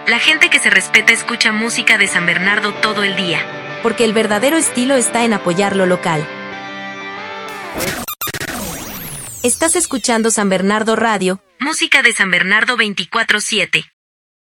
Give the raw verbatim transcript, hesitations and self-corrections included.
La gente que se respeta escucha música de San Bernardo todo el día. Porque el verdadero estilo está en apoyar lo local. Estás escuchando San Bernardo Radio. Música de San Bernardo veinticuatro siete.